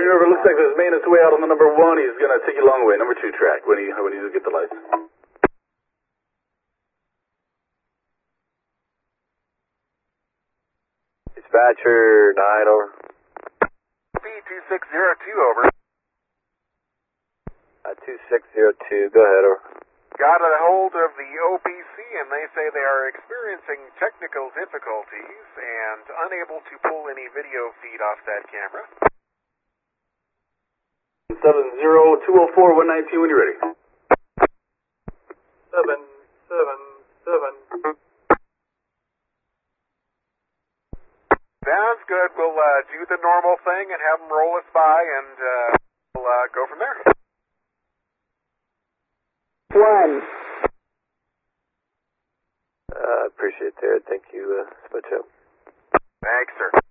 River, looks like there's maintenance way out on the number 1. He's going to take you long way. Number 2 track when he get the lights. Dispatcher 9 over. B2602 over. 2602, go ahead over. Got a hold of the OPC and they say they are experiencing technical difficulties and unable to pull any video feed off that camera. 70204-119 when you're ready. 777. Sounds good. We'll do the normal thing and have them roll us by and we'll go from there. 1. Appreciate that. Thank you, Spatcho. Thanks, sir.